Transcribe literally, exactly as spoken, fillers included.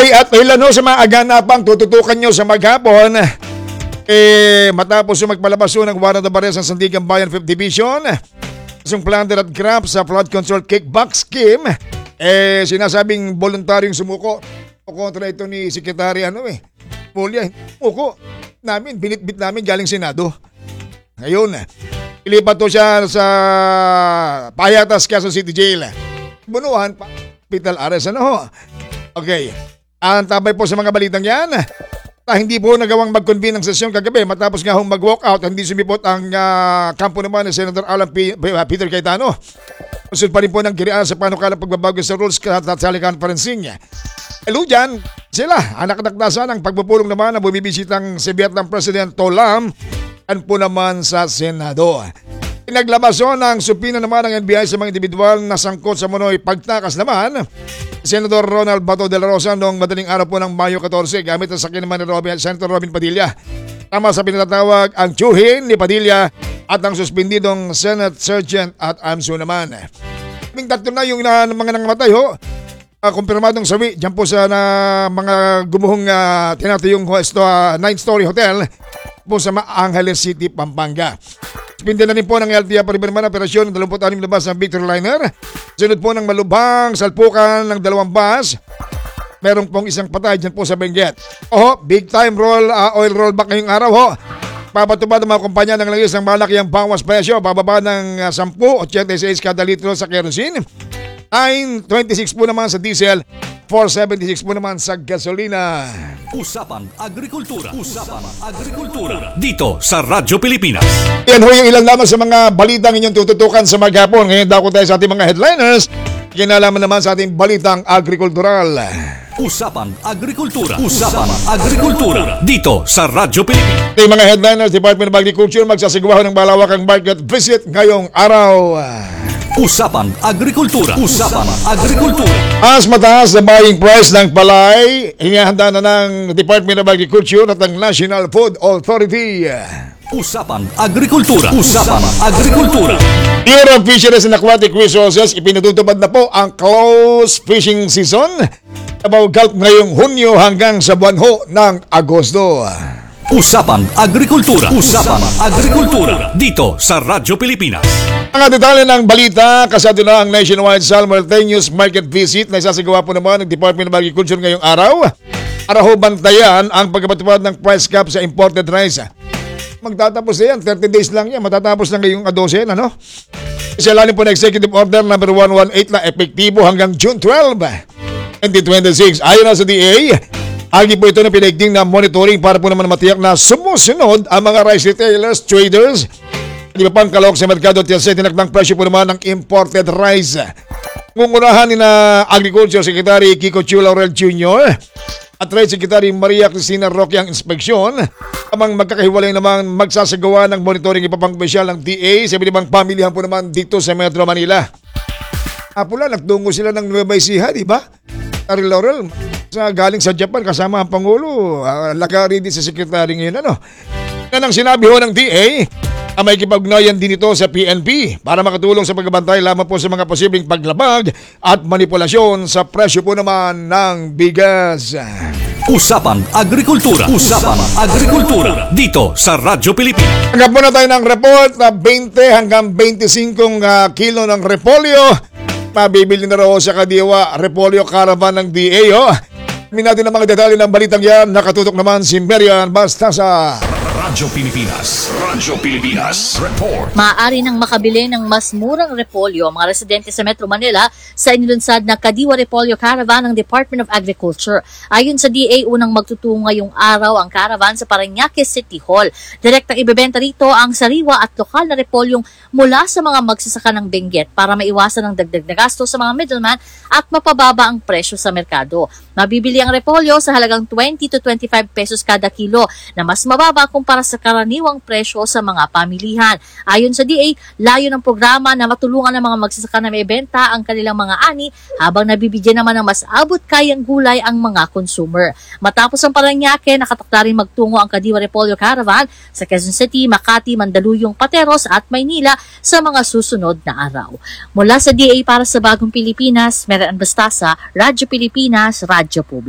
Okay, at ilan ho sa mga aganapang tututukan nyo sa maghapon. Eh, matapos yung magpalabas ng warrant of arrest ng Sandigan Bayan fifth Division, yung planter at grab sa flood control kickback scheme, eh, sinasabing voluntaryong sumuko o kontra ito ni Secretary ano eh, Mulya, sumuko namin, binitbit namin galing Senado. Ngayon, ilipat to siya sa Payatas, Quezon City Jail. Bunuhan, hospital arrest, ano ho? Okay, ang tabay po sa mga balitang yan. Ah, hindi po nagawang mag-convene ng sesyon kagabi matapos nga hong mag-walk out, hindi sumipot ang uh, kampo naman ni Senator Alan P- Peter Cayetano. Usod pa rin po ng girian sa panukalang pagbabago sa rules at teleconferencing. Elo dyan, sila ang nakadakdasan ng pagpupulong naman na bumibisitang si Vietnam President To Lam at po naman sa Senado. Pinaglabason ng supina naman ng N B I sa mga individual na sangkot sa Monoy pagtakas naman Senador Ronald Bato de la Rosa noong madaling araw po ng Mayo fourteen gamit ang sakyan naman ni Robin, Senator Robin Padilla. Tama sa pinatatawag ang tiyuhin ni Padilla at ang suspendidong Senate Sergeant at Amso naman. Kaming tatlo na yung na, mga nangamatay ho. Uh, kumpirmadong sawi dyan po sa na, mga gumuhong uh, tinatayong uh, nine-story hotel po sa Angeles City, Pampanga. Suspended na rin po ng L T F Riverman operasyon ng twenty-six labas ng Victory Liner. Sunod po ng malubhang salpukan ng dalawang bus. Meron pong isang patay dyan po sa Benguet. Oho, big time roll, uh, oil rollback ngayong araw ho. Papatupad ng mga kumpanya ng langis ng malaki ang bawas presyo. Bababa ng uh, ten eighty-six kada litro sa kerosene. nine twenty-six po naman sa diesel. four seventy-six po naman sa gasolina. Usapan Agrikultura. Usapan Agrikultura. Dito sa Radyo Pilipinas. Yan ho yung ilan lamang sa mga balitang inyong tututukan sa maghapon. Ngayon dako tayo sa ating mga headliners. Kinalaman naman sa ating balitang agrikultural. Usapan Agrikultura. Usapan Agrikultura. Dito sa Radyo Pilipinas. Ito yung mga headliners. Department of Agriculture magsasagawa ng balawakang market visit ngayong araw. Usapan Agrikultura. Usapan Agrikultura. Mas mataas na buying price ng palay, hinahanda na ng Department of Agriculture at ng National Food Authority. Usapan Agrikultura. Usapan Agrikultura. Bureau of Fisheries and Aquatic Resources, ipinatutupad na po ang close fishing season Davao Gulf ngayong Hunyo hanggang sa buwan ho ng Agosto. Usapan Agrikultura. Usapan Agrikultura. Dito sa Radyo Pilipinas. Mga detalye ng balita, kasado na ang nationwide simultaneous market visit na isasagawa po naman ng Department of Agriculture ngayong araw. Para ho bantayan ang pagkapatupad ng price cap sa imported rice. Magtatapos na yan, thirty days lang yan, matatapos na ngayong twelve, ano? Isalalim po na Executive Order number one eighteen na epektibo hanggang June twelfth, twenty twenty-six. Ayon na sa D A, agi po ito na pinagding na monitoring para po naman matiyak na sumusunod ang mga rice retailers, traders, di ba pang kalawak sa merkado at sa tinakdang presyo po naman ng imported rice. Ngungunahan ni na Agriculture Secretary Kiko Chu Laurel Junior at Trade Secretary Maria Cristina Roque ang inspeksyon. Amang magkakahiwalay naman magsasagawa ng monitoring ipapang opisyal ng D A sa ibang pamilihan po naman dito sa Metro Manila. Apula, nagtungo sila ng Nueva Ecija, di ba? Ari Laurel, sa galing sa Japan kasama ang Pangulo, uh, lakari din sa Secretary ngayon, ano? Yan ang sinabi ho ng D A, ang may kipag-ugnayan din ito sa P N P para makatulong sa pagbabantay lamang po sa mga posibleng paglabag at manipulasyon sa presyo po naman ng bigas. Usapan Agrikultura. Usapan Agrikultura. Dito sa Radyo Pilipinas. Hanggang po na tayo ng report na twenty hanggang twenty-five uh, kilo ng repolyo. Mabibili na raw sa Kadiwa Repolyo Caravan ng D A. Oh. Min natin ang mga detalye ng balitang yan. Nakatutok naman si Marian Bastasa. Radyo Pilipinas. Radyo Pilipinas. Report. Maaari nang makabili ng mas murang repolyo ang mga residente sa Metro Manila sa inilunsad na Kadiwa Repolyo Caravan ng Department of Agriculture. Ayon sa D A, unang magtutungo ngayong araw ang caravan sa Parañaque City Hall. Direktang ibebenta rito ang sariwa at lokal na repolyong mula sa mga magsasaka ng Benguet para maiwasan ang dagdag na gasto sa mga middleman at mapababa ang presyo sa merkado. Mabibili ang repolyo sa halagang twenty to twenty-five pesos kada kilo na mas mababa kumpara sa karaniwang presyo sa mga pamilihan. Ayon sa D A, layo ng programa na matulungan ng mga magsasaka na may benta ang kanilang mga ani habang nabibigyan naman ng mas abot kayang gulay ang mga consumer. Matapos ang Parañaque, nakatakda rin magtungo ang Kadiwa Repolyo Caravan sa Quezon City, Makati, Mandaluyong, Pateros at Maynila sa mga susunod na araw. Mula sa D A para sa Bagong Pilipinas, Marian Bastasa, Radyo Pilipinas, Radyo Publiko.